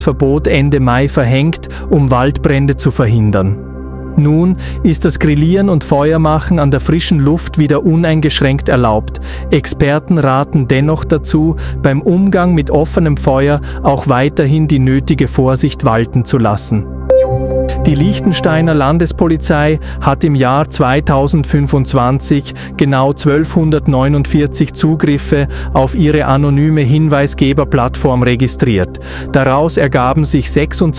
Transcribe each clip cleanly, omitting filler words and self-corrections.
Verbot Ende Mai verhängt, um Waldbrände zu verhindern. Nun ist das Grillieren und Feuermachen an der frischen Luft wieder uneingeschränkt erlaubt. Experten raten dennoch dazu, beim Umgang mit offenem Feuer auch weiterhin die nötige Vorsicht walten zu lassen. Die Liechtensteiner Landespolizei hat im Jahr 2025 genau 1249 Zugriffe auf ihre anonyme Hinweisgeberplattform registriert. Daraus ergaben sich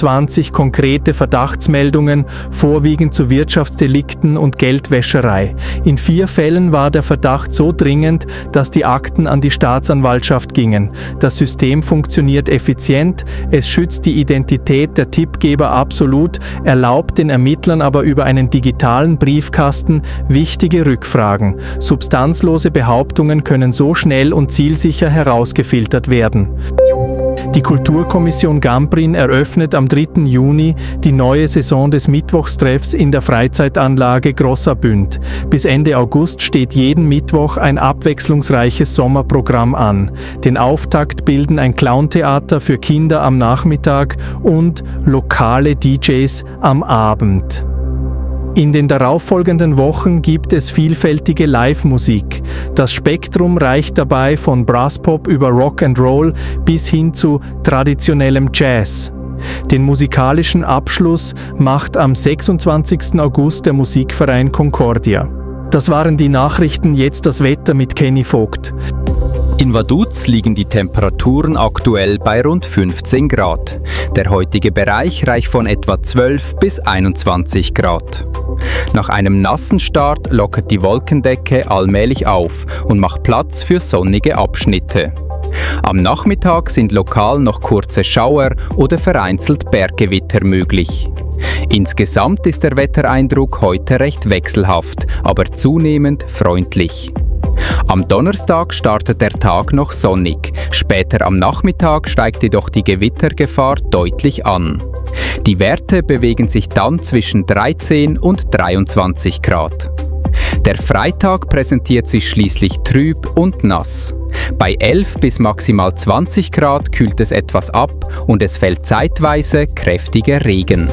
26 konkrete Verdachtsmeldungen, vorwiegend zu Wirtschaftsdelikten und Geldwäscherei. In 4 Fällen war der Verdacht so dringend, dass die Akten an die Staatsanwaltschaft gingen. Das System funktioniert effizient, es schützt die Identität der Tippgeber absolut, erlaubt den Ermittlern aber über einen digitalen Briefkasten wichtige Rückfragen. Substanzlose Behauptungen können so schnell und zielsicher herausgefiltert werden. Die Kulturkommission Gamprin eröffnet am 3. Juni die neue Saison des Mittwochstreffs in der Freizeitanlage Grosser Bünd. Bis Ende August steht jeden Mittwoch ein abwechslungsreiches Sommerprogramm an. Den Auftakt bilden ein Clowntheater für Kinder am Nachmittag und lokale DJs am Abend. In den darauffolgenden Wochen gibt es vielfältige Live-Musik. Das Spektrum reicht dabei von Brasspop über Rock and Roll bis hin zu traditionellem Jazz. Den musikalischen Abschluss macht am 26. August der Musikverein Concordia. Das waren die Nachrichten, jetzt das Wetter mit Kenny Vogt. In Vaduz liegen die Temperaturen aktuell bei rund 15 Grad. Der heutige Bereich reicht von etwa 12 bis 21 Grad. Nach einem nassen Start lockert die Wolkendecke allmählich auf und macht Platz für sonnige Abschnitte. Am Nachmittag sind lokal noch kurze Schauer oder vereinzelt Berggewitter möglich. Insgesamt ist der Wettereindruck heute recht wechselhaft, aber zunehmend freundlich. Am Donnerstag startet der Tag noch sonnig, später am Nachmittag steigt jedoch die Gewittergefahr deutlich an. Die Werte bewegen sich dann zwischen 13 und 23 Grad. Der Freitag präsentiert sich schließlich trüb und nass. Bei 11 bis maximal 20 Grad kühlt es etwas ab und es fällt zeitweise kräftiger Regen.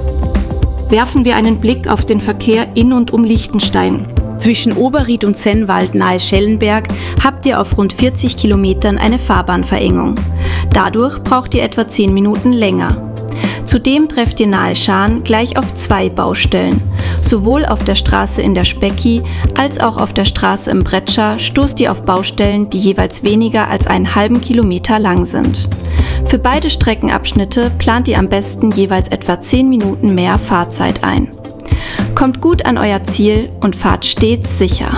Werfen wir einen Blick auf den Verkehr in und um Liechtenstein. Zwischen Oberried und Sennwald nahe Schellenberg habt ihr auf rund 40 Kilometern eine Fahrbahnverengung. Dadurch braucht ihr etwa 10 Minuten länger. Zudem trefft ihr nahe Schaan gleich auf 2 Baustellen. Sowohl auf der Straße in der Specki als auch auf der Straße im Bretscher stoßt ihr auf Baustellen, die jeweils weniger als einen halben Kilometer lang sind. Für beide Streckenabschnitte plant ihr am besten jeweils etwa 10 Minuten mehr Fahrzeit ein. Kommt gut an euer Ziel und fahrt stets sicher.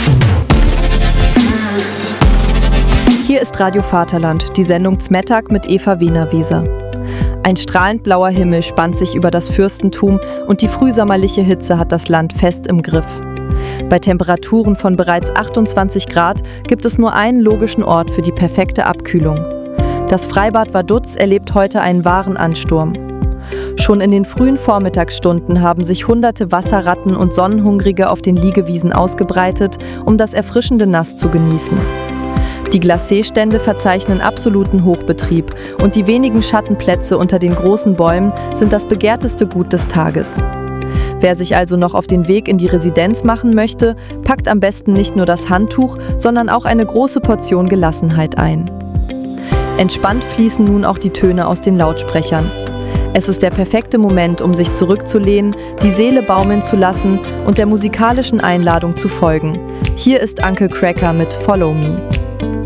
Hier ist Radio Vaterland, die Sendung Zmettag mit Eva Wiener-Weser. Ein strahlend blauer Himmel spannt sich über das Fürstentum und die frühsommerliche Hitze hat das Land fest im Griff. Bei Temperaturen von bereits 28 Grad gibt es nur einen logischen Ort für die perfekte Abkühlung. Das Freibad Vaduz erlebt heute einen wahren Ansturm. Schon in den frühen Vormittagsstunden haben sich hunderte Wasserratten und Sonnenhungrige auf den Liegewiesen ausgebreitet, um das erfrischende Nass zu genießen. Die Glacé-Stände verzeichnen absoluten Hochbetrieb und die wenigen Schattenplätze unter den großen Bäumen sind das begehrteste Gut des Tages. Wer sich also noch auf den Weg in die Residenz machen möchte, packt am besten nicht nur das Handtuch, sondern auch eine große Portion Gelassenheit ein. Entspannt fließen nun auch die Töne aus den Lautsprechern. Es ist der perfekte Moment, um sich zurückzulehnen, die Seele baumeln zu lassen und der musikalischen Einladung zu folgen. Hier ist Uncle Cracker mit Follow Me.